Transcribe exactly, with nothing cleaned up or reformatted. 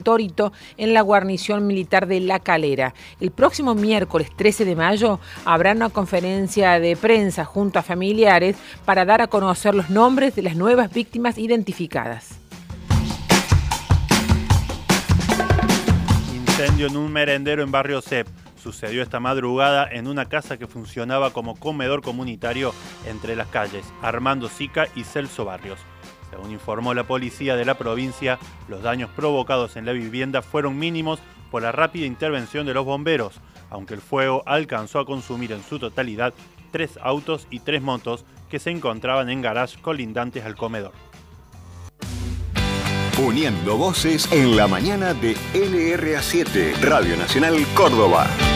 Torito en la guarnición militar de La Calera. El próximo miércoles trece de mayo habrá una conferencia de prensa junto a familiares para dar a conocer los nombres de las nuevas víctimas identificadas. Incendio en un merendero en Barrio Cep. Sucedió esta madrugada en una casa que funcionaba como comedor comunitario entre las calles Armando Sica y Celso Barrios. Según informó la policía de la provincia, los daños provocados en la vivienda fueron mínimos por la rápida intervención de los bomberos, aunque el fuego alcanzó a consumir en su totalidad tres autos y tres motos que se encontraban en garage colindantes al comedor. Uniendo voces en la mañana de L R A siete, Radio Nacional Córdoba.